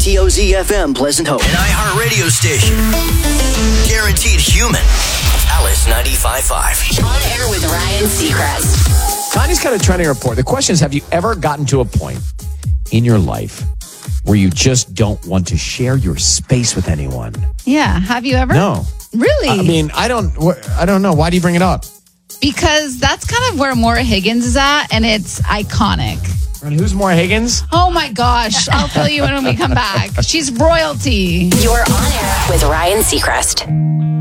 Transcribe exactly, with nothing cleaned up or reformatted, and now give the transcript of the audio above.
T O Z F M Pleasant Hope. An iHeart radio station. Guaranteed human. Alice ninety-five point five. On air with Ryan Seacrest. Tanya's got a trending report. The question is, have you ever gotten to a point in your life where you just don't want to share your space with anyone? Yeah. Have you ever? No. Really? I mean, I don't, I don't know. Why do you bring it up? Because that's kind of where Maura Higgins is at, and it's iconic. And who's Maura Higgins? Oh my gosh. I'll tell you when we come back. She's royalty. You're on air with Ryan Seacrest.